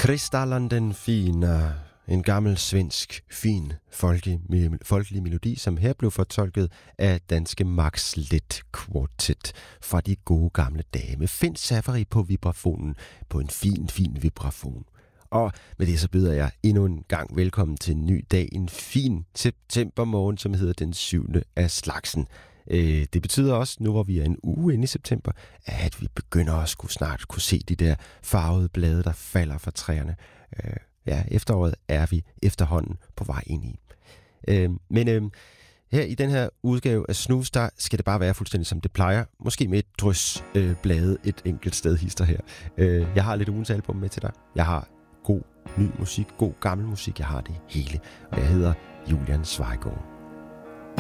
Kristallanden fina, en gammel svensk, fin, folkelig melodi, som her blev fortolket af danske Max Let Quartet fra de gode gamle dage med Finn Savary på vibrafonen på en fin vibrafon. Og med det så byder jeg endnu en gang velkommen til en ny dag, en fin septembermorgen, som hedder den 7. af slagsen. Det betyder også, nu hvor vi er en uge inde i september, at vi begynder at snart kunne se de der farvede blade, der falder fra træerne. Efteråret er vi efterhånden på vej ind i. Men her i den her udgave af Snus, der skal det bare være fuldstændig som det plejer. Måske med et drys blade et enkelt sted hister her. Jeg har lidt ugens album med til dig. Jeg har god ny musik, god gammel musik. Jeg har det hele. Og jeg hedder Julian Zweigård.